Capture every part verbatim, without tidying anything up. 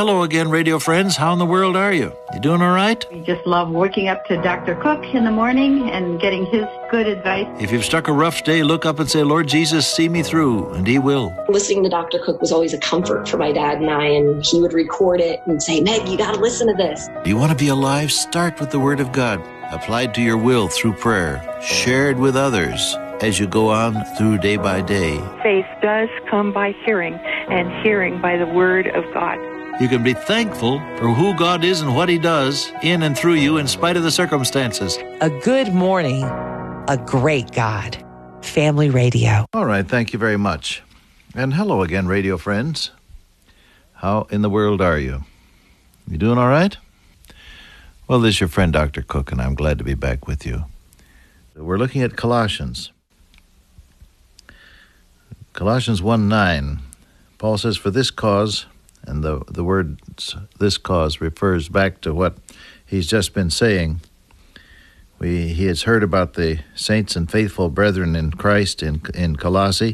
hello again, radio friends. How in the world are you? You doing all right? We just love waking up to Doctor Cook in the morning and getting his good advice. If you've struck a rough day, look up and say, Lord Jesus, see me through, and he will. Listening to Doctor Cook was always a comfort for my dad and I, and he would record it and say, Meg, you got to listen to this. Do you want to be alive? Start with the Word of God, applied to your will through prayer, shared with others as you go on through day by day. Faith does come by hearing, and hearing by the Word of God. You can be thankful for who God is and what he does in and through you in spite of the circumstances. A good morning, a great God. Family Radio. All right, thank you very much. And hello again, radio friends. How in the world are you? You doing all right? Well, this is your friend, Doctor Cook, and I'm glad to be back with you. We're looking at Colossians. Colossians one nine. Paul says, for this cause, and the, the word this cause refers back to what he's just been saying. We He has heard about the saints and faithful brethren in Christ in, in Colossae,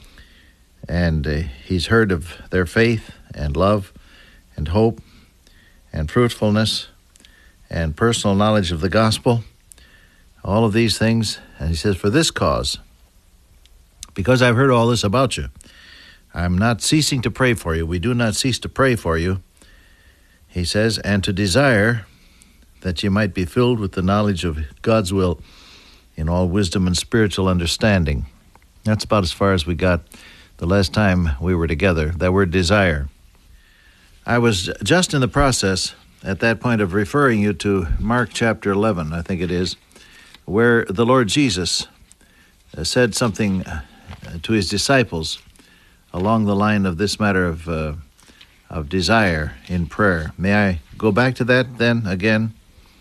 and uh, he's heard of their faith and love and hope and fruitfulness and personal knowledge of the gospel, all of these things. And he says, for this cause, because I've heard all this about you, I'm not ceasing to pray for you. We do not cease to pray for you, he says, and to desire that you might be filled with the knowledge of God's will in all wisdom and spiritual understanding. That's about as far as we got the last time we were together, that word desire. I was just in the process at that point of referring you to Mark chapter eleven, I think it is, where the Lord Jesus said something to his disciples along the line of this matter of uh, of desire in prayer. May I go back to that then again?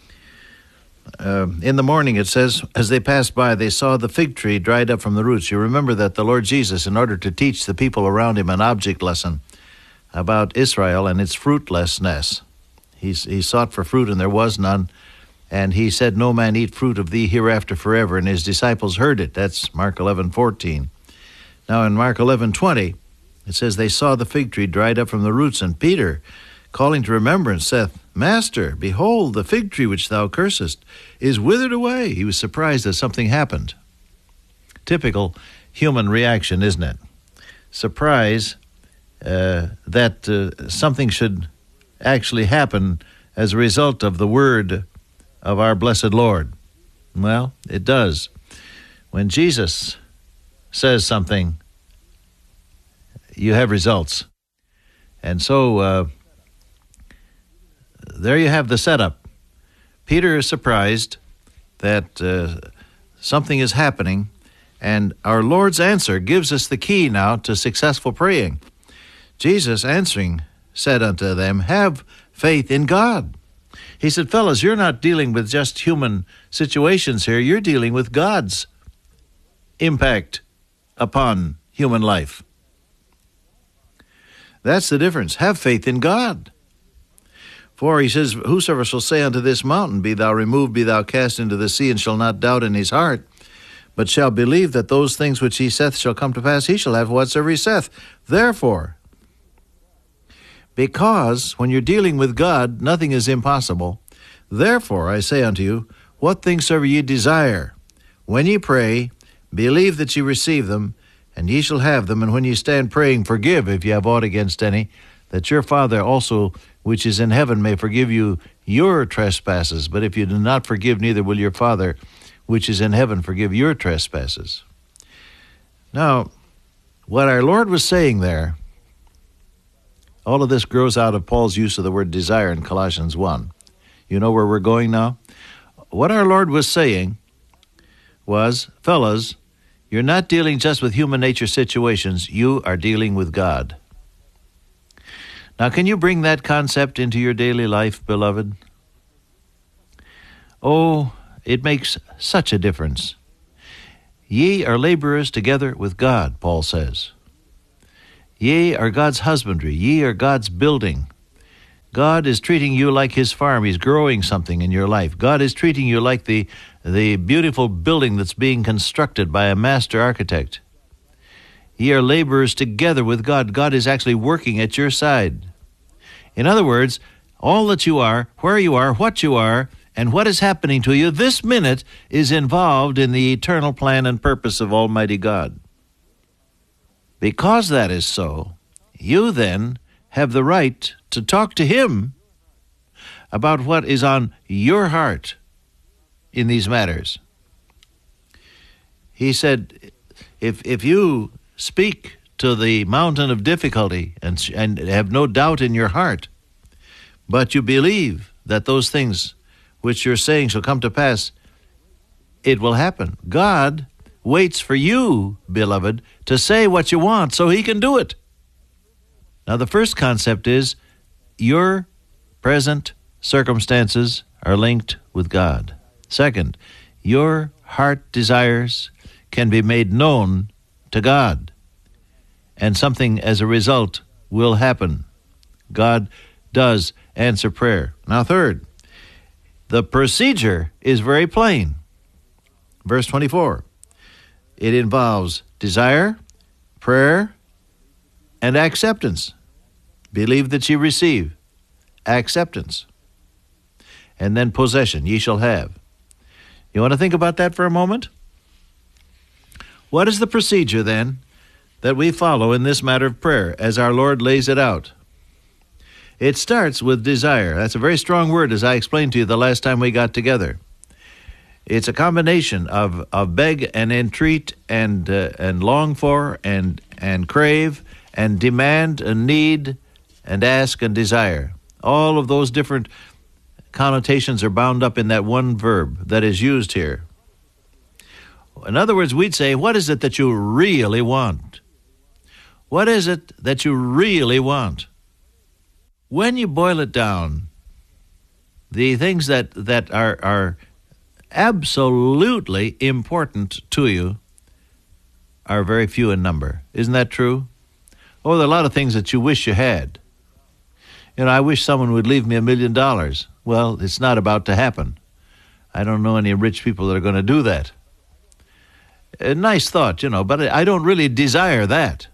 Uh, in the morning, it says, as they passed by, they saw the fig tree dried up from the roots. You remember that the Lord Jesus, in order to teach the people around him an object lesson about Israel and its fruitlessness, he, he sought for fruit and there was none, and he said, no man eat fruit of thee hereafter forever, and his disciples heard it. That's Mark eleven fourteen. Now in Mark eleven twenty, it says, they saw the fig tree dried up from the roots, and Peter, calling to remembrance, saith, Master, behold, the fig tree which thou cursest is withered away. He was surprised that something happened. Typical human reaction, isn't it? Surprise uh, that uh, something should actually happen as a result of the word of our blessed Lord. Well, it does. When Jesus says something, you have results. And so uh, there you have the setup. Peter is surprised that uh, something is happening, and our Lord's answer gives us the key now to successful praying. Jesus answering said unto them, have faith in God. He said, fellas, you're not dealing with just human situations here. You're dealing with God's impact upon human life. That's the difference. Have faith in God. For he says, whosoever shall say unto this mountain, be thou removed, be thou cast into the sea, and shall not doubt in his heart, but shall believe that those things which he saith shall come to pass, he shall have whatsoever he saith. Therefore, because when you're dealing with God, nothing is impossible. Therefore, I say unto you, what things soever ye desire, when ye pray, believe that ye receive them, and ye shall have them. And when ye stand praying, forgive if ye have aught against any, that your Father also, which is in heaven, may forgive you your trespasses. But if you do not forgive, neither will your Father, which is in heaven, forgive your trespasses. Now, what our Lord was saying there, all of this grows out of Paul's use of the word desire in Colossians one. You know where we're going now? What our Lord was saying was, fellas, you're not dealing just with human nature situations. You are dealing with God. Now, can you bring that concept into your daily life, beloved? Oh, it makes such a difference. Ye are laborers together with God, Paul says. Ye are God's husbandry. Ye are God's building. God is treating you like his farm. He's growing something in your life. God is treating you like the, the beautiful building that's being constructed by a master architect. Ye are laborers together with God. God is actually working at your side. In other words, all that you are, where you are, what you are, and what is happening to you this minute is involved in the eternal plan and purpose of Almighty God. Because that is so, you then have the right to talk to Him about what is on your heart in these matters. He said, if if you speak to the mountain of difficulty and, and have no doubt in your heart, but you believe that those things which you're saying shall come to pass, it will happen. God waits for you, beloved, to say what you want so He can do it. Now, the first concept is your present circumstances are linked with God. Second, your heart desires can be made known to God, and something as a result will happen. God does answer prayer. Now, third, the procedure is very plain. Verse twenty-four, it involves desire, prayer, and acceptance. Believe that ye receive. Acceptance. And then possession, ye shall have. You want to think about that for a moment? What is the procedure, then, that we follow in this matter of prayer as our Lord lays it out? It starts with desire. That's a very strong word, as I explained to you the last time we got together. It's a combination of, of beg and entreat and uh, and long for and and crave and demand and need and ask and desire. All of those different connotations are bound up in that one verb that is used here. In other words, we'd say, what is it that you really want? What is it that you really want? When you boil it down, the things that, that are, are absolutely important to you are very few in number. Isn't that true? Oh, there are a lot of things that you wish you had. You know, I wish someone would leave me a million dollars. Well, it's not about to happen. I don't know any rich people that are going to do that. A nice thought, you know, but I don't really desire that.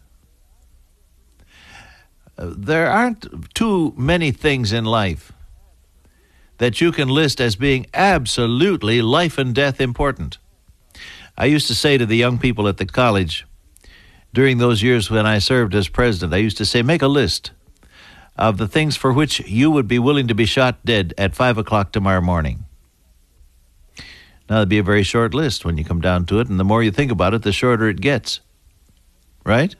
There aren't too many things in life that you can list as being absolutely life and death important. I used to say to the young people at the college, during those years when I served as president, I used to say, make a list of the things for which you would be willing to be shot dead at five o'clock tomorrow morning. Now, that'd be a very short list when you come down to it, and the more you think about it, the shorter it gets. Right?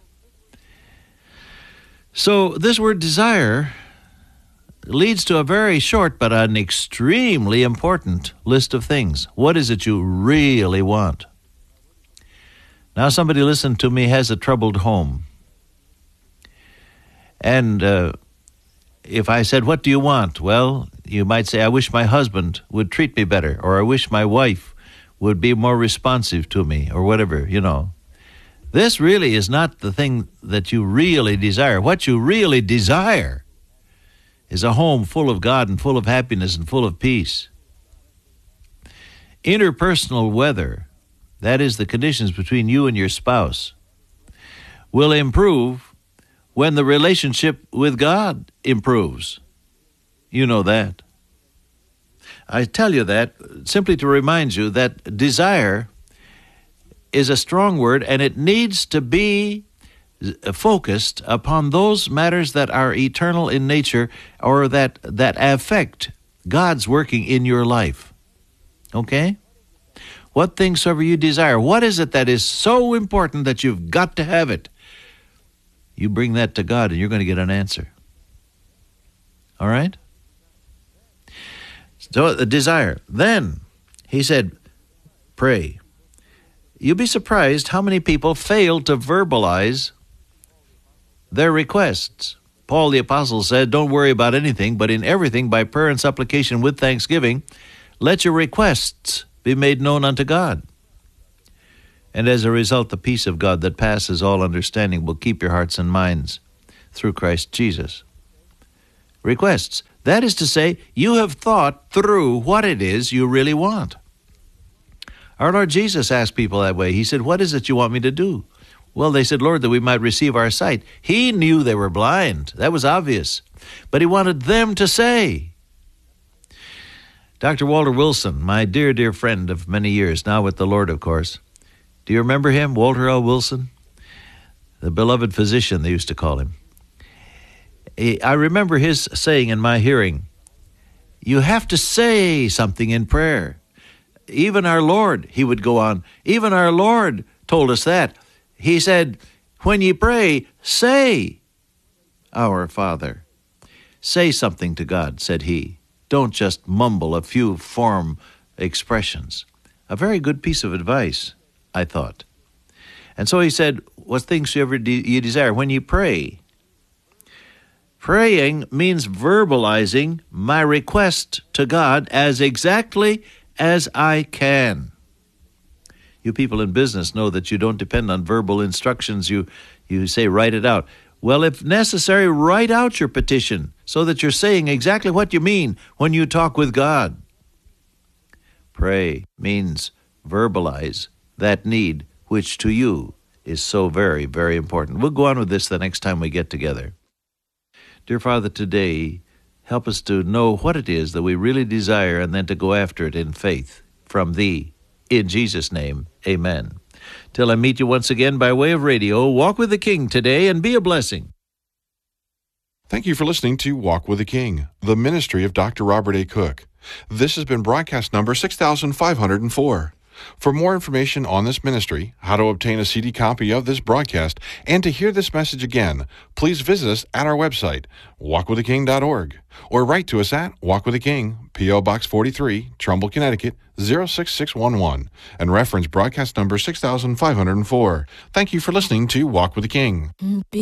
So this word desire leads to a very short but an extremely important list of things. What is it you really want? Now, somebody listen to me has a troubled home. And uh, if I said, what do you want? Well, you might say, I wish my husband would treat me better, or I wish my wife would be more responsive to me, or whatever, you know. This really is not the thing that you really desire. What you really desire is a home full of God and full of happiness and full of peace. Interpersonal weather, that is the conditions between you and your spouse, will improve when the relationship with God improves. You know that. I tell you that simply to remind you that desire is a strong word, and it needs to be focused upon those matters that are eternal in nature, or that, that affect God's working in your life. Okay? What things soever you desire, what is it that is so important that you've got to have it? You bring that to God and you're going to get an answer. All right? So the desire. Then he said, pray. You'll be surprised how many people fail to verbalize their requests. Paul the Apostle said, don't worry about anything, but in everything by prayer and supplication with thanksgiving, let your requests be made known unto God. And as a result, the peace of God that passes all understanding will keep your hearts and minds through Christ Jesus. Requests. That is to say, you have thought through what it is you really want. Our Lord Jesus asked people that way. He said, what is it you want me to do? Well, they said, Lord, that we might receive our sight. He knew they were blind. That was obvious. But he wanted them to say. Doctor Walter Wilson, my dear, dear friend of many years, now with the Lord, of course. Do you remember him, Walter L. Wilson? The beloved physician, they used to call him. I remember his saying in my hearing, you have to say something in prayer. Even our Lord, he would go on, even our Lord told us that. He said, when ye pray, say, Our Father. Say something to God, said he. Don't just mumble a few form expressions. A very good piece of advice, I thought. And so he said, what things soever de- ye desire, when ye pray. Praying means verbalizing my request to God as exactly as I can. You people in business know that you don't depend on verbal instructions. You, you say, write it out. Well, if necessary, write out your petition so that you're saying exactly what you mean when you talk with God. Pray means verbalize that need, which to you is so very, very important. We'll go on with this the next time we get together. Dear Father, today, help us to know what it is that we really desire and then to go after it in faith from Thee. In Jesus' name, amen. Till I meet you once again by way of radio, walk with the King today and be a blessing. Thank you for listening to Walk with the King, the ministry of Doctor Robert A. Cook. This has been broadcast number six thousand five hundred four. For more information on this ministry, how to obtain a C D copy of this broadcast, and to hear this message again, please visit us at our website, walk with the king dot org, or write to us at Walk with the King, P O Box forty-three, Trumbull, Connecticut, zero six six one one, and reference broadcast number six thousand five hundred four. Thank you for listening to Walk with the King.